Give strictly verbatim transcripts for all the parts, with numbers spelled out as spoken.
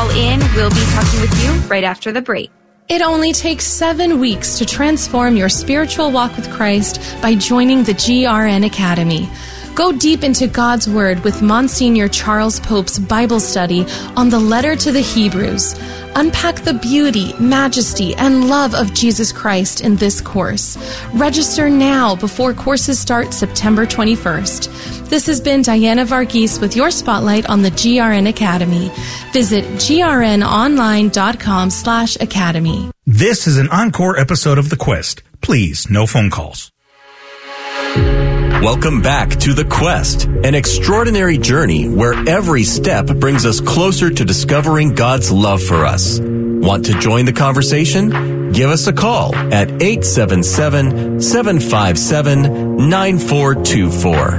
call in. We'll be talking with you right after the break. It only takes seven weeks to transform your spiritual walk with Christ by joining the G R N Academy. Go deep into God's Word with Monsignor Charles Pope's Bible study on the letter to the Hebrews. Unpack the beauty, majesty, and love of Jesus Christ in this course. Register now before courses start September twenty-first. This has been Diana Varghese with your spotlight on the G R N Academy. Visit grnonline.com slash academy. This is an encore episode of The Quest. Please, no phone calls. Welcome back to The Quest, an extraordinary journey where every step brings us closer to discovering God's love for us. Want to join the conversation? Give us a call at eight seven seven, seven five seven, nine four two four.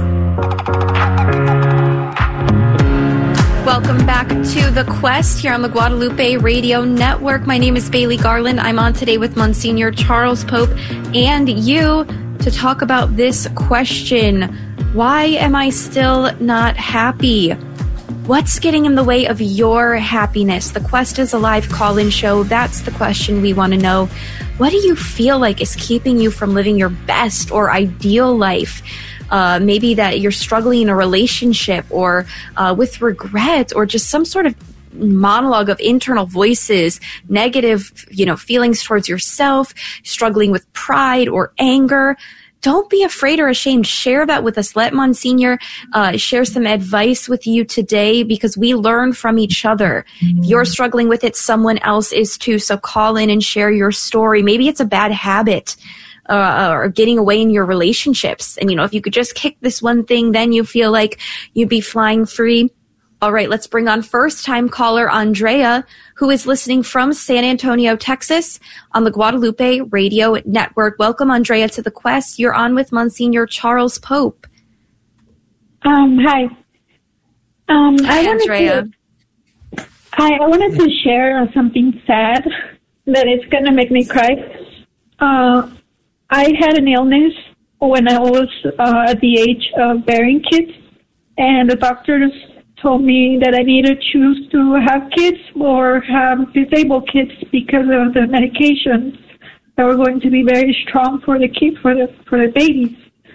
Welcome back to The Quest here on the Guadalupe Radio Network. My name is Bailey Garland. I'm on today with Monsignor Charles Pope and you to talk about this question. Why am I still not happy? What's getting in the way of your happiness? The Quest is a live call-in show. That's the question we want to know. What do you feel like is keeping you from living your best or ideal life? Uh, maybe that you're struggling in a relationship or uh, with regret or just some sort of monologue of internal voices, negative, you know, feelings towards yourself, struggling with pride or anger. Don't be afraid or ashamed. Share that with us. Let Monsignor uh, share some advice with you today because we learn from each other. If you're struggling with it, someone else is too. So call in and share your story. Maybe it's a bad habit uh, or getting away in your relationships. And, you know, if you could just kick this one thing, then you feel like you'd be flying free. All right, let's bring on first-time caller Andrea, who is listening from San Antonio, Texas, on the Guadalupe Radio Network. Welcome, Andrea, to The Quest. You're on with Monsignor Charles Pope. Um, hi. Um, hi, I Andrea. To, hi, I wanted to share something sad that is going to make me cry. Uh, I had an illness when I was uh, at the age of bearing kids, and the doctors told me that I need to choose to have kids or have disabled kids because of the medications that were going to be very strong for the kids, for the for the babies.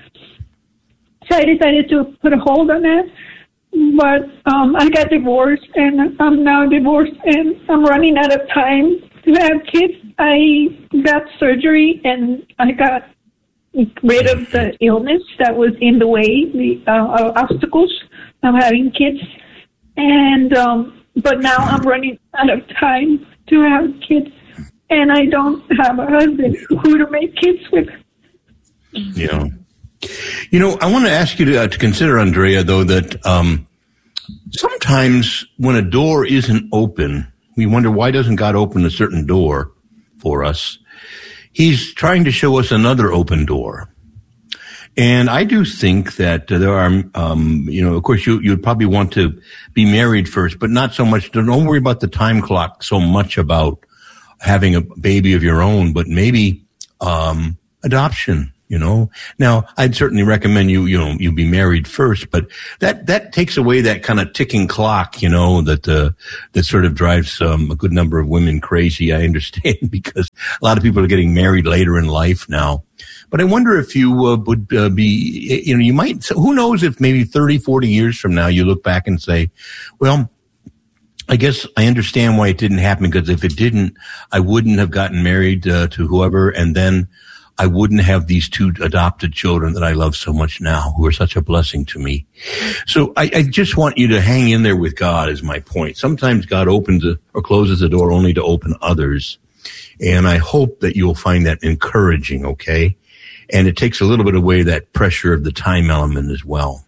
So I decided to put a hold on that, but um, I got divorced, and I'm now divorced, and I'm running out of time to have kids. I got surgery, and I got rid of the illness that was in the way, the uh, obstacles of having kids, and um, but now I'm running out of time to have kids, and I don't have a husband who to make kids with. Yeah, you know, I want to ask you to, uh, to consider, Andrea, though, that um, sometimes when a door isn't open, we wonder why doesn't God open a certain door for us? He's trying to show us another open door. And I do think that uh, there are, um, you know, of course, you, you'd probably want to be married first, but not so much. Don't worry about the time clock so much about having a baby of your own, but maybe um, adoption, you know. Now, I'd certainly recommend you, you know, you be married first, but that, that takes away that kind of ticking clock, you know, that, uh, that sort of drives um, a good number of women crazy. I understand because a lot of people are getting married later in life now. But I wonder if you uh, would uh, be, you know, you might, who knows if maybe thirty, forty years from now you look back and say, well, I guess I understand why it didn't happen, because if it didn't, I wouldn't have gotten married uh, to whoever, and then I wouldn't have these two adopted children that I love so much now, who are such a blessing to me. So I, I just want you to hang in there with God is my point. Sometimes God opens a, or closes the door only to open others. And I hope that you'll find that encouraging, okay? And it takes a little bit away that pressure of the time element as well.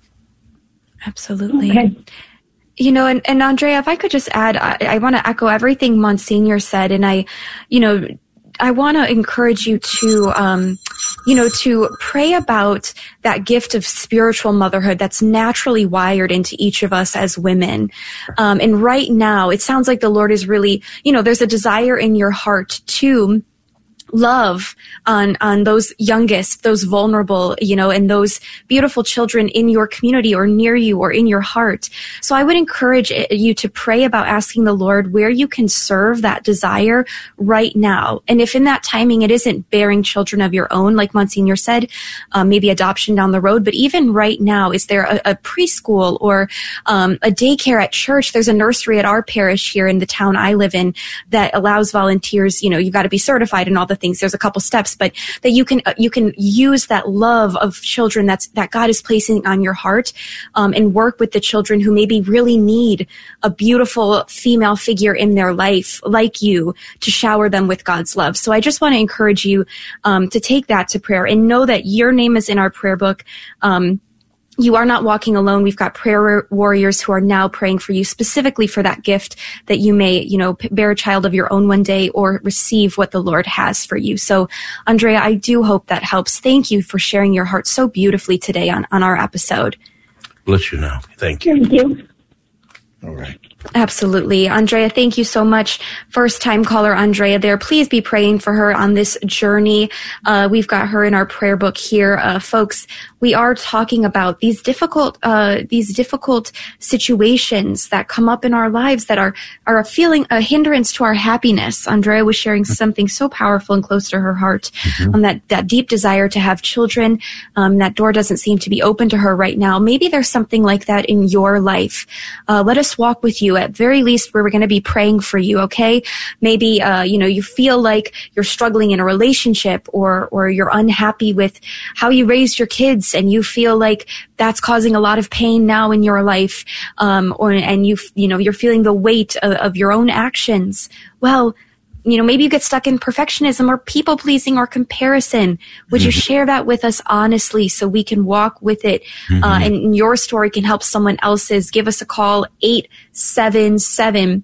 Absolutely. Okay. You know, and, and Andrea, if I could just add, I, I want to echo everything Monsignor said. And I, you know, I want to encourage you to, um, you know, to pray about that gift of spiritual motherhood that's naturally wired into each of us as women. Um, and right now, it sounds like the Lord is really, you know, there's a desire in your heart to love on on those youngest, those vulnerable, you know, and those beautiful children in your community or near you or in your heart. So I would encourage you to pray about asking the Lord where you can serve that desire right now. And if in that timing it isn't bearing children of your own, like Monsignor said, um, maybe adoption down the road, but even right now, is there a, a preschool or um, a daycare at church? There's a nursery at our parish here in the town I live in that allows volunteers, you know, you've got to be certified and all the things. There's a couple steps, but that you can, you can use that love of children that's, that God is placing on your heart, um, and work with the children who maybe really need a beautiful female figure in their life, like you, to shower them with God's love. So I just want to encourage you, um, to take that to prayer and know that your name is in our prayer book. Um, You are not walking alone. We've got prayer warriors who are now praying for you specifically for that gift that you may, you know, bear a child of your own one day or receive what the Lord has for you. So, Andrea, I do hope that helps. Thank you for sharing your heart so beautifully today on, on our episode. Bless you now. Thank you. Thank you. All right. Absolutely. Andrea, thank you so much. First time caller Andrea there. Please be praying for her on this journey. Uh, we've got her in our prayer book here. Uh, folks, we are talking about these difficult, uh, these difficult situations that come up in our lives that are, are a feeling, a hindrance to our happiness. Andrea was sharing something so powerful and close to her heart, mm-hmm. on that, that deep desire to have children. Um, that door doesn't seem to be open to her right now. Maybe there's something like that in your life. Uh, let us walk with you. At very least, we're going to be praying for you. Okay. Maybe, uh, you know, you feel like you're struggling in a relationship, or, or you're unhappy with how you raised your kids, and you feel like that's causing a lot of pain now in your life. Um, or, and you, you know, you're feeling the weight of, of your own actions. Well, you know, maybe you get stuck in perfectionism or people pleasing or comparison. Would mm-hmm. you share that with us honestly so we can walk with it? Mm-hmm. Uh, and your story can help someone else's. Give us a call, eight seven seven,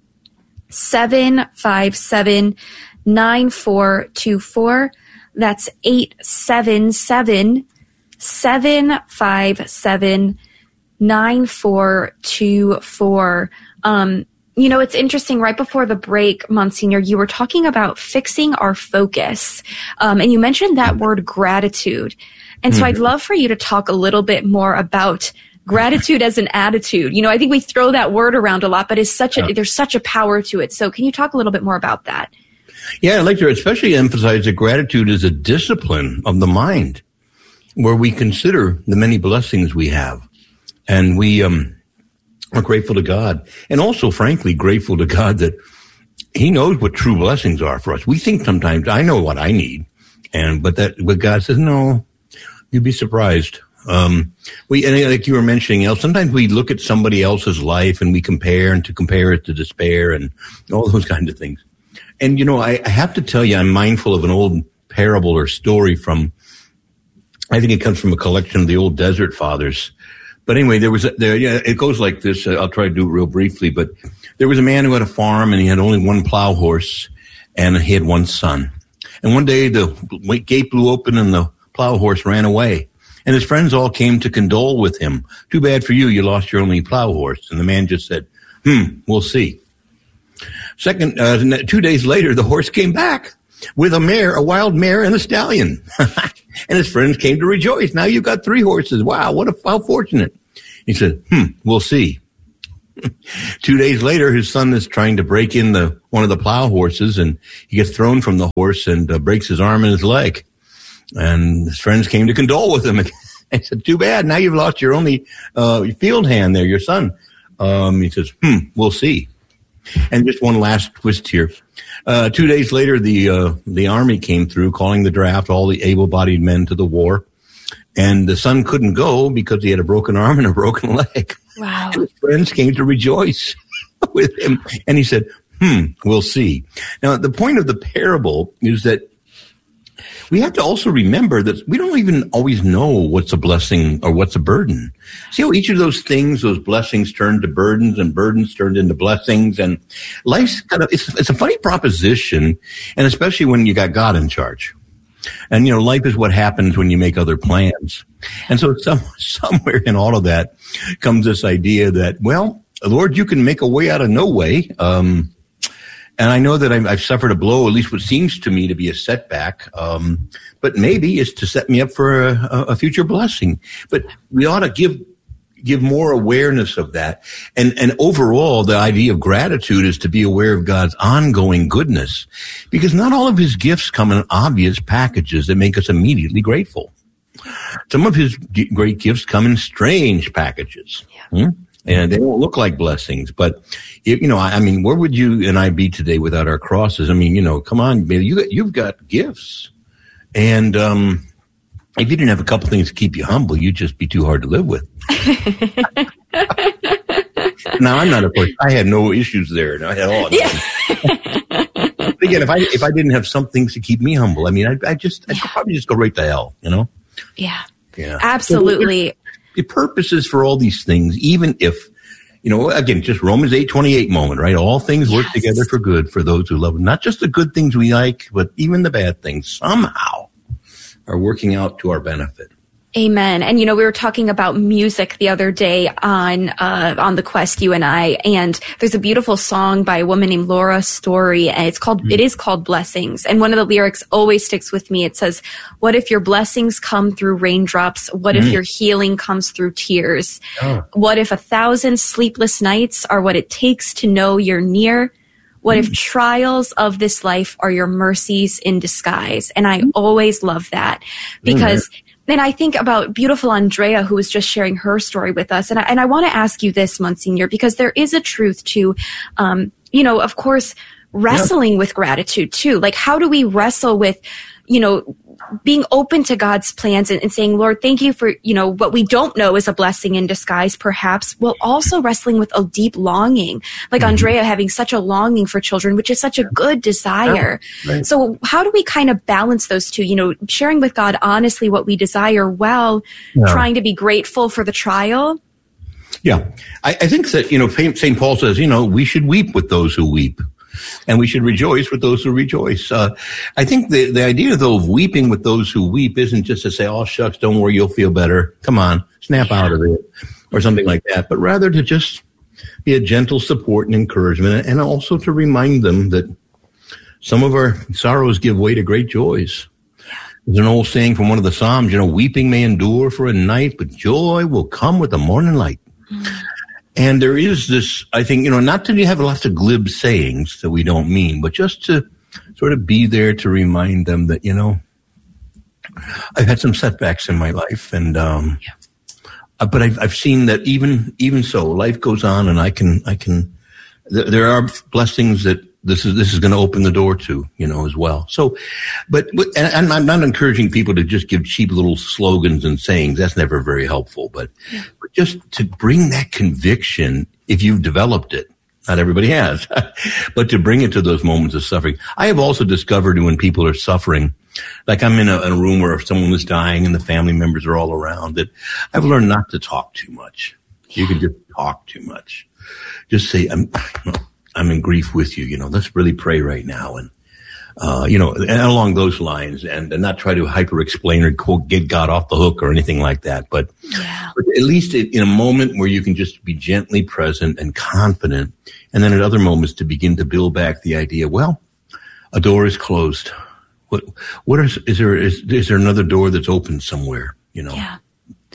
seven five seven, nine four two four. That's eight seven seven, seven five seven, nine four two four. Um, You know, it's interesting. Right before the break, Monsignor, you were talking about fixing our focus. Um, and you mentioned that word gratitude. And so mm-hmm. I'd love for you to talk a little bit more about gratitude as an attitude. You know, I think we throw that word around a lot, but it's such a, yeah. there's such a power to it. So can you talk a little bit more about that? Yeah, I'd like to especially emphasize that gratitude is a discipline of the mind where we consider the many blessings we have. And we, um, are grateful to God, and also, frankly, grateful to God that He knows what true blessings are for us. We think sometimes, I know what I need, and but that, but God says, no, you'd be surprised. Um, we, and like you were mentioning, else, sometimes we look at somebody else's life and we compare, and to compare it to despair, and all those kinds of things. And you know, I, I have to tell you, I'm mindful of an old parable or story from, I think it comes from a collection of the old Desert Fathers. But anyway, there was a, there. Yeah, it goes like this. I'll try to do it real briefly. But there was a man who had a farm, and he had only one plow horse, and he had one son. And one day the gate blew open, and the plow horse ran away. And his friends all came to condole with him. Too bad for you, you lost your only plow horse. And the man just said, "Hmm, we'll see." Second, uh, two days later, the horse came back with a mare, a wild mare, and a stallion. And his friends came to rejoice. Now you've got three horses. Wow, what a, how fortunate. He said, hmm, we'll see. Two days later, his son is trying to break in the one of the plow horses, and he gets thrown from the horse and uh, breaks his arm and his leg. And his friends came to condole with him. I said, too bad. Now you've lost your only uh, field hand there, your son. Um, he says, hmm, we'll see. And just one last twist here. Uh, two days later, the uh, the army came through, calling the draft, all the able-bodied men to the war. And the son couldn't go because he had a broken arm and a broken leg. Wow. And his friends came to rejoice with him. And he said, hmm, we'll see. Now, the point of the parable is that we have to also remember that we don't even always know what's a blessing or what's a burden. See how each of those things, those blessings turned to burdens, and burdens turned into blessings. And life's kind of, it's, it's a funny proposition, and especially when you got God in charge. And, you know, life is what happens when you make other plans. And so some, somewhere in all of that comes this idea that, well, Lord, you can make a way out of no way. Um, And I know that I've, I've suffered a blow, at least what seems to me to be a setback. Um, but maybe it's to set me up for a, a future blessing. But we ought to give give more awareness of that. And and overall, the idea of gratitude is to be aware of God's ongoing goodness, because not all of his gifts come in obvious packages that make us immediately grateful. Some of his g- great gifts come in strange packages. Yeah. Hmm? And they don't look like blessings, but if, you know, I, I mean, where would you and I be today without our crosses? I mean, you know, come on, baby, you you've got gifts, and um, if you didn't have a couple things to keep you humble, you'd just be too hard to live with. Now, I'm not a person. I had no issues there, not at all. Yeah. But again, if I if I didn't have some things to keep me humble, I mean, I I just I'd yeah. probably just go right to hell, you know? Yeah. Yeah. Absolutely. So, the purposes for all these things, even if, you know, again, just Romans eight twenty-eight moment, right? All things work yes. together for good for those who love him. Not just the good things we like, but even the bad things somehow are working out to our benefit. Amen. And, you know, we were talking about music the other day on, uh, on the Quest, you and I, and there's a beautiful song by a woman named Laura Story, and it's called, mm. it is called Blessings. And one of the lyrics always sticks with me. It says, what if your blessings come through raindrops? What mm. if your healing comes through tears? Oh. What if a thousand sleepless nights are what it takes to know you're near? What mm. if trials of this life are your mercies in disguise? And I mm. always love that, because mm. then I think about beautiful Andrea, who was just sharing her story with us. And I, and I want to ask you this, Monsignor, because there is a truth to, um, you know, of course, wrestling yeah. with gratitude too. Like, how do we wrestle with, you know, being open to God's plans and, and saying, Lord, thank you for, you know, what we don't know is a blessing in disguise, perhaps, while also wrestling with a deep longing, like mm-hmm. Andrea having such a longing for children, which is such a good desire. Yeah, right. So how do we kind of balance those two, you know, sharing with God honestly what we desire while yeah. trying to be grateful for the trial? Yeah, I, I think that, you know, Saint Paul says, you know, we should weep with those who weep. And we should rejoice with those who rejoice. Uh, I think the, the idea, though, of weeping with those who weep isn't just to say, oh, shucks, don't worry, you'll feel better. Come on, snap out of it, or something like that. But rather to just be a gentle support and encouragement, and also to remind them that some of our sorrows give way to great joys. There's an old saying from one of the Psalms, you know, weeping may endure for a night, but joy will come with the morning light. Mm. And there is this, I think, you know, not to have lots of glib sayings that we don't mean, but just to sort of be there to remind them that, you know, I've had some setbacks in my life, and um, yeah. but I've, I've seen that even even so, life goes on, and I can I can. Th- there are blessings that this is this is going to open the door to, you know, as well. So, but, but and I'm not encouraging people to just give cheap little slogans and sayings. That's never very helpful. But, yeah. but just to bring that conviction, if you've developed it, not everybody has, but to bring it to those moments of suffering. I have also discovered when people are suffering, like I'm in a, in a room where someone is dying and the family members are all around, that I've learned not to talk too much. Yeah. You can just talk too much. Just say, I'm, I'm in grief with you. You know, let's really pray right now. And, uh, you know, and along those lines, and, and not try to hyper explain or quote, get God off the hook or anything like that. But, yeah. but at least in a moment where you can just be gently present and confident. And then at other moments to begin to build back the idea, well, a door is closed. What, what is, is there, is, is there another door that's open somewhere, you know? Yeah.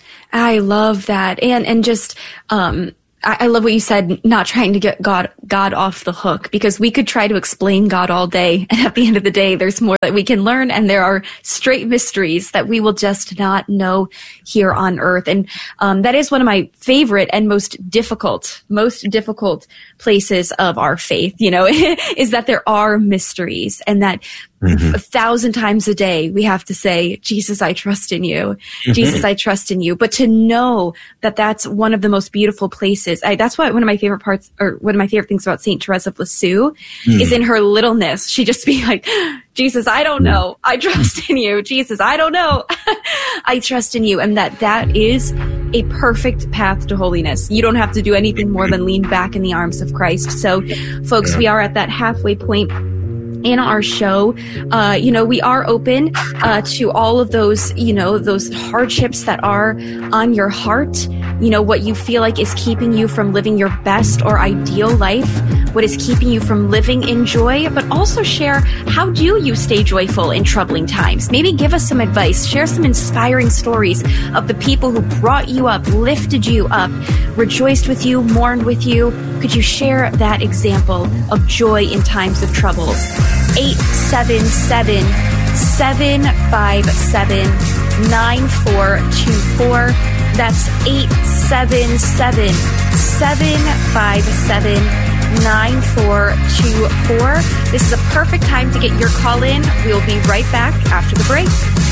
I love that. And, and just, um, I love what you said, not trying to get God, God off the hook, because we could try to explain God all day. And at the end of the day, there's more that we can learn. And there are straight mysteries that we will just not know here on earth. And, um, that is one of my favorite and most difficult, most difficult places of our faith, you know, is that there are mysteries, and that mm-hmm. a thousand times a day we have to say, Jesus, I trust in you. Mm-hmm. Jesus, I trust in you. But to know that that's one of the most beautiful places. I, that's why one of my favorite parts, or one of my favorite things about Saint Therese of Lisieux mm. is in her littleness. She just be like, Jesus, I don't know. I trust in you. Jesus, I don't know. I trust in you. And that that is a perfect path to holiness. You don't have to do anything more than lean back in the arms of Christ. So, folks, we are at that halfway point in our show. Uh, you know, we are open uh, to all of those, you know, those hardships that are on your heart, you know, what you feel like is keeping you from living your best or ideal life. what is keeping you from living in joy, but also share how do you stay joyful in troubling times. Maybe give us some advice, share some inspiring stories of the people who brought you up, lifted you up, rejoiced with you, mourned with you. Could you share that example of joy in times of troubles? eight seven seven, seven five seven, nine four two four. That's eight seven seven, seven five seven, nine four two four. This is a perfect time to get your call in. We'll be right back after the break.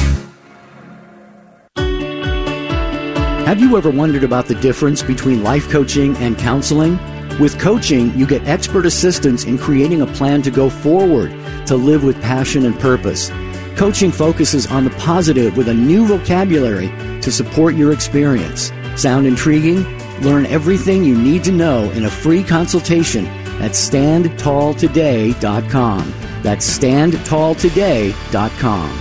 Have you ever wondered about the difference between life coaching and counseling? With coaching, you get expert assistance in creating a plan to go forward, to live with passion and purpose. Coaching focuses on the positive with a new vocabulary to support your experience. Sound intriguing? Learn everything you need to know in a free consultation at stand tall today dot com. That's stand tall today dot com.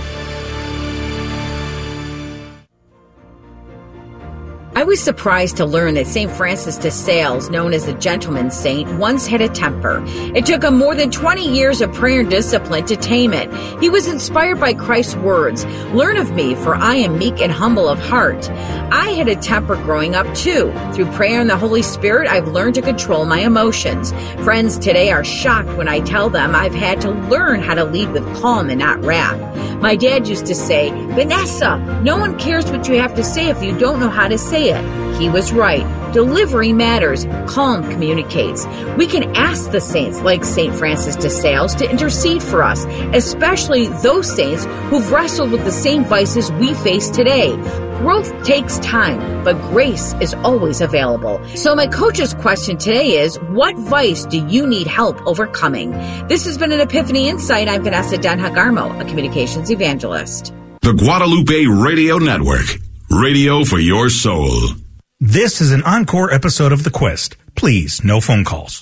I was surprised to learn that Saint Francis de Sales, known as the gentleman saint, once had a temper. It took him more than twenty years of prayer and discipline to tame it. He was inspired by Christ's words, "Learn of me, for I am meek and humble of heart." I had a temper growing up too. Through prayer and the Holy Spirit, I've learned to control my emotions. Friends today are shocked when I tell them I've had to learn how to lead with calm and not wrath. My dad used to say, "Vanessa, no one cares what you have to say if you don't know how to say it." He was right. Delivery matters. Calm communicates. We can ask the saints like Saint Francis de Sales to intercede for us, especially those saints who've wrestled with the same vices we face today. Growth takes time, but grace is always available. So my coach's question today is, what vice do you need help overcoming? This has been an Epiphany Insight. I'm Vanessa Denhagarmo, a communications evangelist. The Guadalupe Radio Network. Radio for your soul. This is an encore episode of The Quest. Please, no phone calls.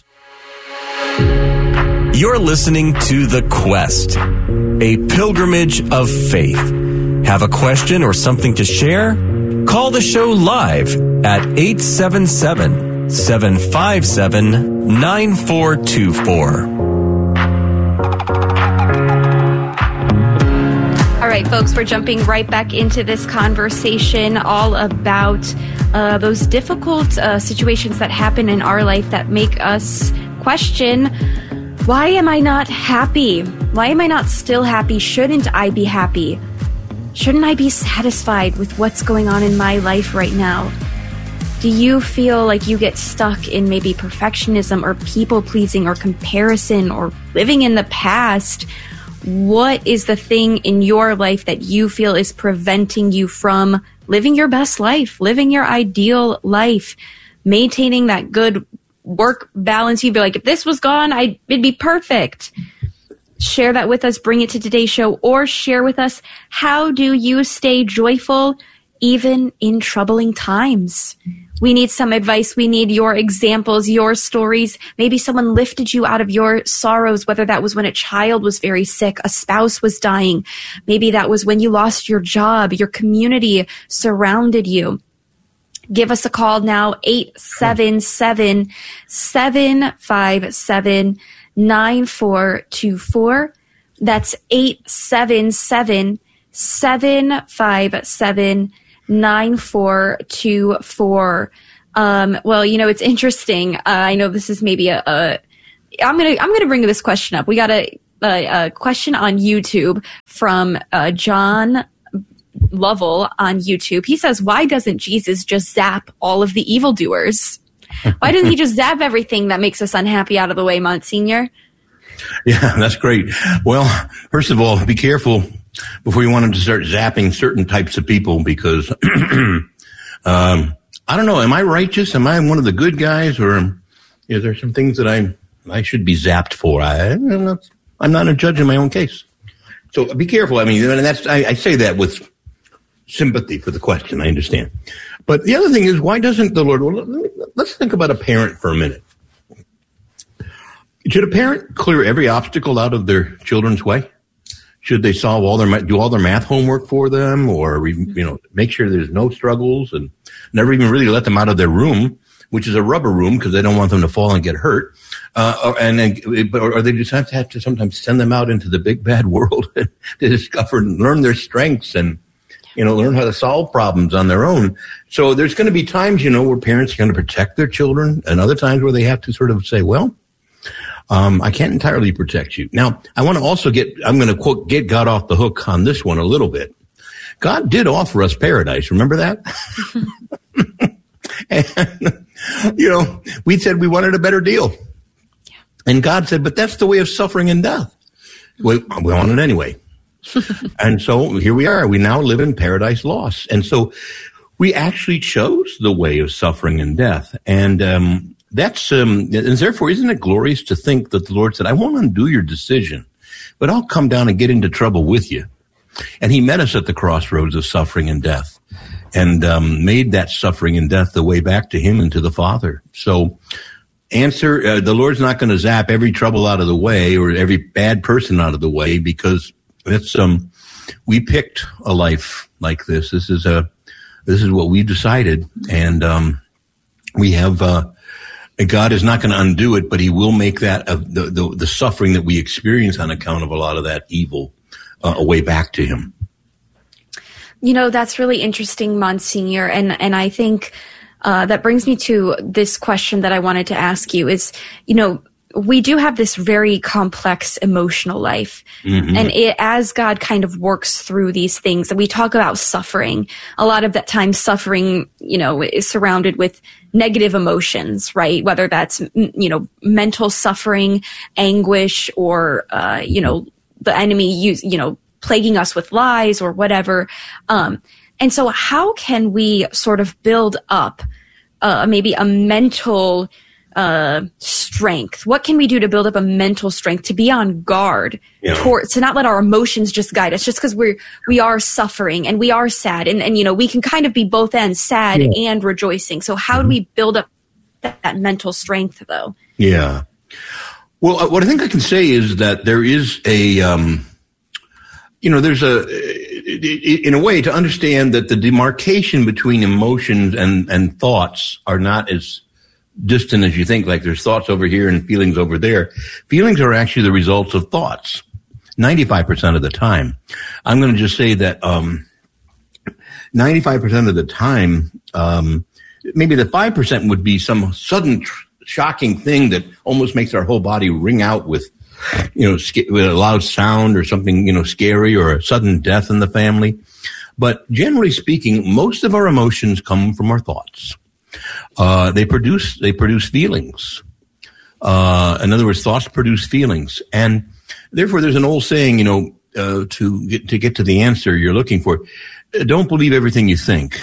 You're listening to The Quest, a pilgrimage of faith. Have a question or something to share? Call the show live at eight seven seven, seven five seven, nine four two four. All right, folks, we're jumping right back into this conversation all about uh, those difficult uh, situations that happen in our life that make us question, why am I not happy? Why am I not still happy? Shouldn't I be happy? Shouldn't I be satisfied with what's going on in my life right now? Do you feel like you get stuck in maybe perfectionism or people-pleasing or comparison or living in the past? What is the thing in your life that you feel is preventing you from living your best life, living your ideal life, maintaining that good work balance? You'd be like, if this was gone, I'd, it'd be perfect. Share that with us. Bring it to today's show, or share with us, how do you stay joyful even in troubling times? We need some advice. We need your examples, your stories. Maybe someone lifted you out of your sorrows, whether that was when a child was very sick, a spouse was dying. Maybe that was when you lost your job, your community surrounded you. Give us a call now, eight seven seven, seven five seven, nine four two four. That's eight seven seven, seven five seven, nine four two four. Um, well, you know, it's interesting. Uh, I know this is maybe a, a I'm going to, I'm going to bring this question up. We got a, a, a question on YouTube from uh, John Lovell on YouTube. He says, why doesn't Jesus just zap all of the evildoers? Why doesn't he just zap everything that makes us unhappy out of the way, Monsignor? Yeah, that's great. Well, first of all, be careful before you want him to start zapping certain types of people, because um, I don't know. Am I righteous? Am I one of the good guys, or is there some things that I I should be zapped for? I, I'm not. I'm not a judge in my own case. So be careful. I mean, and that's I, I say that with sympathy for the question. I understand, but the other thing is, why doesn't the Lord? Well, let's think about a parent for a minute. Should a parent clear every obstacle out of their children's way? Should they solve all their, do all their math homework for them, or, you know, make sure there's no struggles, and never even really let them out of their room, which is a rubber room because they don't want them to fall and get hurt, Uh, or, and then, but, or they just have to, have to sometimes send them out into the big bad world to discover and learn their strengths and, you know, learn how to solve problems on their own. So there's going to be times, you know, where parents are going to protect their children and other times where they have to sort of say, well, um, I can't entirely protect you. Now, I want to also get, I'm going to quote, get God off the hook on this one a little bit. God did offer us paradise. Remember that? And, you know, we said we wanted a better deal. Yeah. And God said, but that's the way of suffering and death. We, we want it anyway. And so here we are. We now live in paradise lost. And so we actually chose the way of suffering and death. And um, that's, um, and therefore, isn't it glorious to think that the Lord said, I won't undo your decision, but I'll come down and get into trouble with you. And he met us at the crossroads of suffering and death and um, made that suffering and death the way back to him and to the Father. So answer, uh, the Lord's not going to zap every trouble out of the way or every bad person out of the way because it's, um, we picked a life like this. This is a, this is what we decided. And, um, we have, uh, God is not going to undo it, but he will make that, uh, the, the, the suffering that we experience on account of a lot of that evil, uh, a way back to him. You know, that's really interesting, Monsignor. And, and I think, uh, that brings me to this question that I wanted to ask you is, you know, we do have this very complex emotional life. Mm-hmm. And it, as God kind of works through these things, and we talk about suffering, a lot of that time suffering, you know, is surrounded with negative emotions, right? Whether that's, you know, mental suffering, anguish, or, uh, you know, the enemy use, you know, plaguing us with lies or whatever. Um, and so how can we sort of build up, uh, maybe a mental, uh, strength? What can we do to build up a mental strength to be on guard, yeah. toward, to not let our emotions just guide us just because we're, we are suffering and we are sad and, and, you know, we can kind of be both ends, sad yeah. and rejoicing. So how mm-hmm. do we build up that, that mental strength though? Yeah. Well, what I think I can say is that there is a, um, you know, there's a, in a way to understand that the demarcation between emotions and, and thoughts are not as distant as you think, like there's thoughts over here and feelings over there. Feelings are actually the results of thoughts ninety-five percent of the time. I'm going to just say that um ninety-five percent of the time, um maybe the five percent would be some sudden tr- shocking thing that almost makes our whole body ring out with, you know, sc- with a loud sound or something, you know, scary or a sudden death in the family. But generally speaking, most of our emotions come from our thoughts. Uh, they produce, they produce feelings. Uh, in other words, thoughts produce feelings. And therefore there's an old saying, you know, uh, to get, to get to the answer you're looking for. Don't believe everything you think.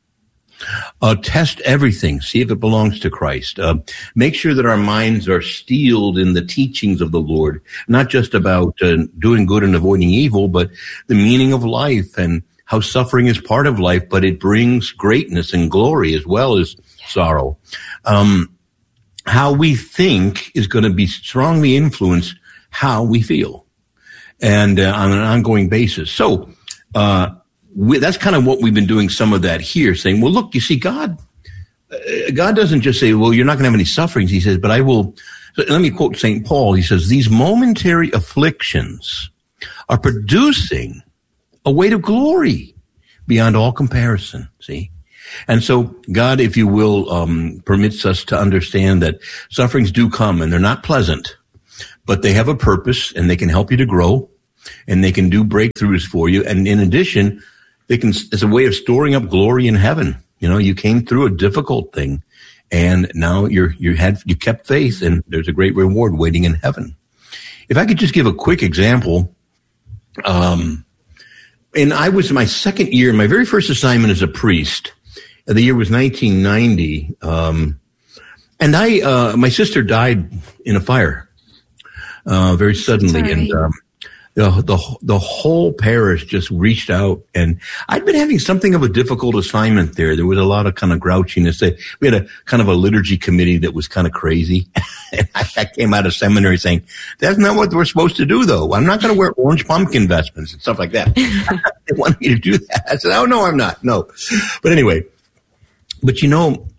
Uh, test everything. See if it belongs to Christ. Uh, make sure that our minds are steeled in the teachings of the Lord, not just about uh, doing good and avoiding evil, but the meaning of life and how suffering is part of life, but it brings greatness and glory as well as sorrow. Um, how we think is going to be strongly influence how we feel, and uh, on an ongoing basis. So, uh, we, that's kind of what we've been doing. Some of that here, saying, "Well, look, you see, God, uh, God doesn't just say, well, you're not going to have any sufferings." He says, "But I will." So let me quote Saint Paul. He says, "These momentary afflictions are producing a weight of glory beyond all comparison." See? And so God, if you will, um, permits us to understand that sufferings do come and they're not pleasant, but they have a purpose and they can help you to grow and they can do breakthroughs for you. And in addition, they can, it's a way of storing up glory in heaven. You know, you came through a difficult thing and now you're, you had, you kept faith and there's a great reward waiting in heaven. If I could just give a quick example, um, and I was my second year, my very first assignment as a priest. The year was nineteen ninety. Um, and I, uh, my sister died in a fire, uh, very suddenly. Sorry. And, um, the, the, the whole parish just reached out, and I'd been having something of a difficult assignment there. There was a lot of kind of grouchiness. We had a kind of a liturgy committee that was kind of crazy. And I, I came out of seminary saying, that's not what we're supposed to do, though. I'm not going to wear orange pumpkin vestments and stuff like that. They wanted me to do that. I said, oh, no, I'm not. No. But anyway, but you know,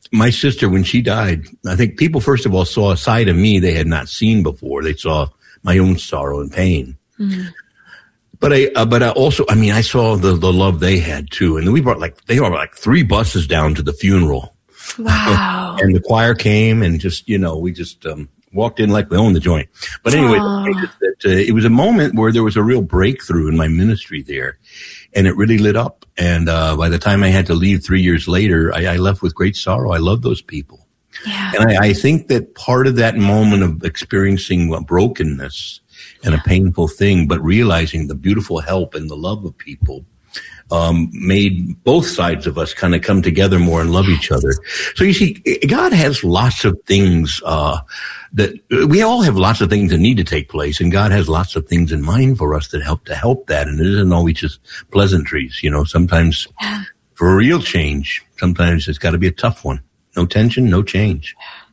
my sister, when she died, I think people, first of all, saw a side of me they had not seen before. They saw my own sorrow and pain. Mm-hmm. But I, uh, but I also, I mean, I saw the, the love they had too. And we brought like, they brought like three buses down to the funeral. Wow. And the choir came and just, you know, we just, um, walked in like we owned the joint. But anyway, that, uh, it was a moment where there was a real breakthrough in my ministry there, and it really lit up. And uh, by the time I had to leave three years later, I, I left with great sorrow. I love those people. Yeah. And I, I think that part of that moment of experiencing brokenness and a painful thing, but realizing the beautiful help and the love of people, Um, made both sides of us kind of come together more and love each other. So you see, God has lots of things, uh, that we all have lots of things that need to take place, and God has lots of things in mind for us that help to help that. And it isn't always just pleasantries, you know, sometimes for a real change, sometimes it's got to be a tough one. No tension, no change.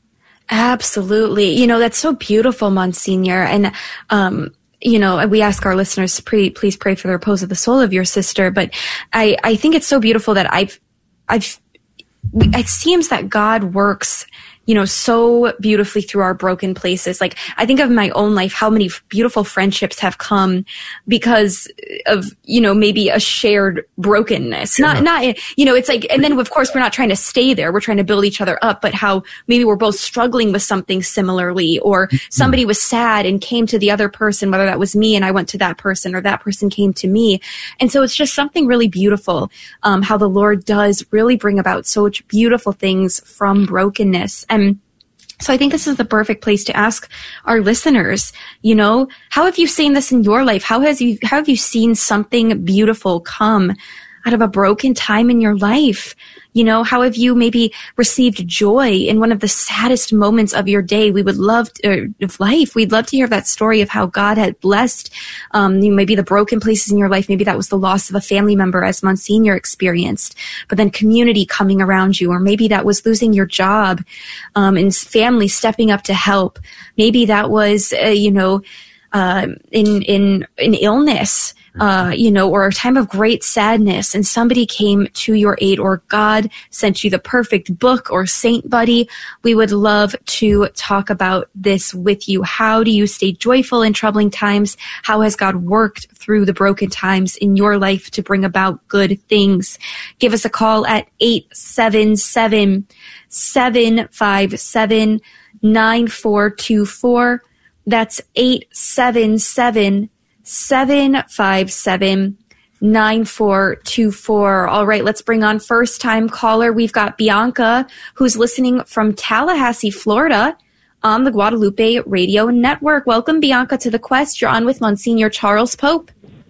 Absolutely. You know, that's so beautiful, Monsignor. And, um, you know, we ask our listeners to pre, please pray for the repose of the soul of your sister. But I, I think it's so beautiful that I've, I've, it seems that God works, you know, so beautifully through our broken places. Like, I think of my own life, how many beautiful friendships have come because of, you know, maybe a shared brokenness. Yeah. Not, not, you know, it's like, and then of course we're not trying to stay there. We're trying to build each other up, but how maybe we're both struggling with something similarly, or somebody was sad and came to the other person, whether that was me and I went to that person, or that person came to me. And so it's just something really beautiful, um, how the Lord does really bring about such beautiful things from brokenness. And so I think this is the perfect place to ask our listeners, you know, how have you seen this in your life? How has you, how have you seen something beautiful come out of a broken time in your life? You know, how have you maybe received joy in one of the saddest moments of your day? We would love to, uh, of life. We'd love to hear that story of how God had blessed, um, you know, maybe the broken places in your life. Maybe that was the loss of a family member, as Monsignor experienced, but then community coming around you, or maybe that was losing your job, um, and family stepping up to help. Maybe that was, uh, you know, uh, in, in, in illness. Uh, you know, or a time of great sadness, and somebody came to your aid, or God sent you the perfect book or saint buddy. We would love to talk about this with you. How do you stay joyful in troubling times? How has God worked through the broken times in your life to bring about good things? Give us a call at eight seven seven, seven five seven, nine four two four. That's eight seven seven, seven five seven, nine four two four. All right, let's bring on first time caller. We've got Bianca, who's listening from Tallahassee, Florida, on the Guadalupe Radio Network. Welcome, Bianca, to The Quest. You're on with Monsignor Charles Pope.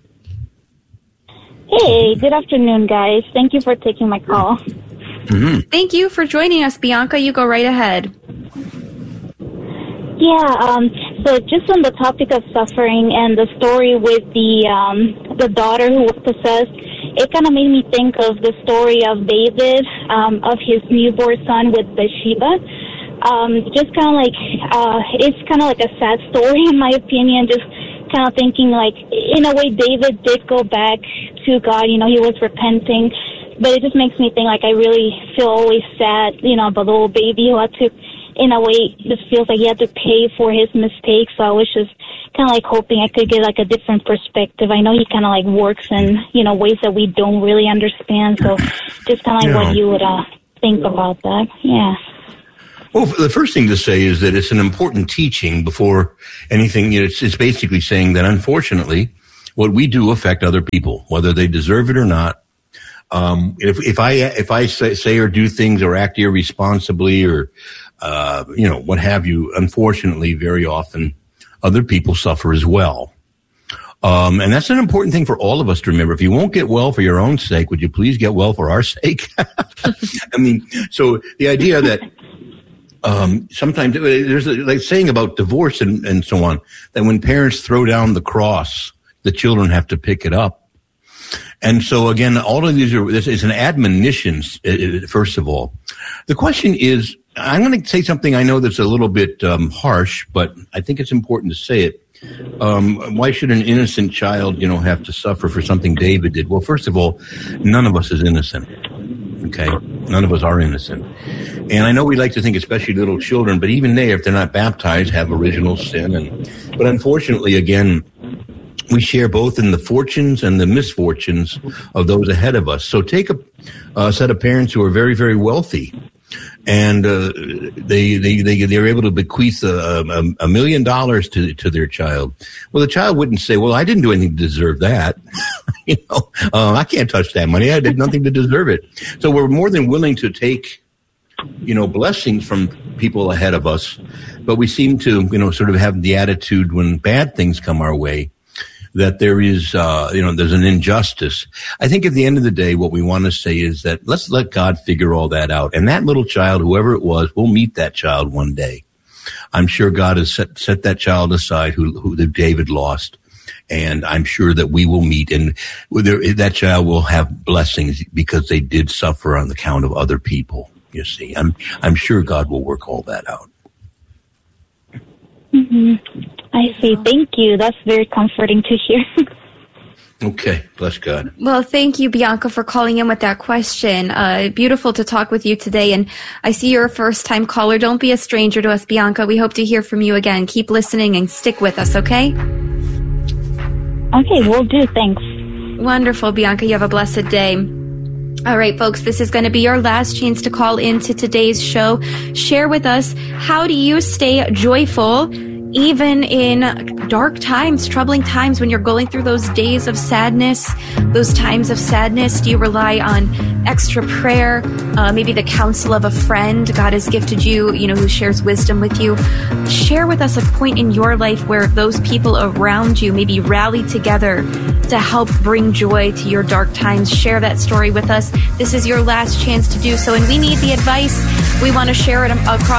Hey, good afternoon, guys. Thank you for taking my call. Mm-hmm. Thank you for joining us, Bianca. You go right ahead. Yeah, um, so just on the topic of suffering and the story with the um, the daughter who was possessed, it kind of made me think of the story of David, um, of his newborn son with Bathsheba. Um, just kind of like, uh, it's kind of like a sad story in my opinion, just kind of thinking like, in a way, David did go back to God, you know, he was repenting, but it just makes me think like I really feel always sad, you know, about the little baby who had to, in a way, just feels like he had to pay for his mistakes. So I was just kind of like hoping I could get like a different perspective. I know he kind of like works in, you know, ways that we don't really understand. So just kind of like Yeah. what you would uh, think about that. Yeah. Well, the first thing to say is that it's an important teaching before anything. You know, it's, it's basically saying that, unfortunately, what we do affect other people, whether they deserve it or not. Um, if, if I, if I say, say or do things or act irresponsibly or, uh, you know, what have you, unfortunately, very often other people suffer as well. Um, and that's an important thing for all of us to remember. If you won't get well for your own sake, would you please get well for our sake? I mean, so the idea that, um, sometimes there's a, like saying about divorce and, and so on, that when parents throw down the cross, the children have to pick it up. And so again, all of these are, this is an admonition, first of all. The question is, I'm going to say something I know that's a little bit um, harsh, but I think it's important to say it. Um, why should an innocent child, you know, have to suffer for something David did? Well, first of all, none of us is innocent. Okay? None of us are innocent. And I know we like to think, especially little children, but even they, if they're not baptized, have original sin. And but unfortunately, again, we share both in the fortunes and the misfortunes of those ahead of us. So take a, a set of parents who are very, very wealthy, and uh, they they they they're able to bequeath a, a, a million dollars to to their child. Well, the child wouldn't say, "Well, I didn't do anything to deserve that." you know, uh, I can't touch that money. I did nothing to deserve it. So we're more than willing to take, you know, blessings from people ahead of us, but we seem to, you know, sort of have the attitude when bad things come our way that there is, uh, you know, there's an injustice. I think at the end of the day, what we want to say is that let's let God figure all that out. And that little child, whoever it was, we'll meet that child one day. I'm sure God has set, set that child aside who, who David lost. And I'm sure that we will meet, and that child will have blessings because they did suffer on the count of other people. You see, I'm I'm sure God will work all that out. Mm-hmm. I see. Thank you. That's very comforting to hear. Okay. Bless God. Well, thank you, Bianca, for calling in with that question. Uh, beautiful to talk with you today. And I see you're a first-time caller. Don't be a stranger to us, Bianca. We hope to hear from you again. Keep listening and stick with us, okay? Okay, will do. Thanks. Wonderful, Bianca. You have a blessed day. All right, folks, this is going to be your last chance to call into today's show. Share with us, how do you stay joyful even in dark times, troubling times, when you're going through those days of sadness, those times of sadness? Do you rely on extra prayer, uh, maybe the counsel of a friend God has gifted you, you know, who shares wisdom with you? Share with us a point in your life where those people around you maybe rally together to help bring joy to your dark times. Share that story with us. This is your last chance to do so, and we need the advice. We want to share it across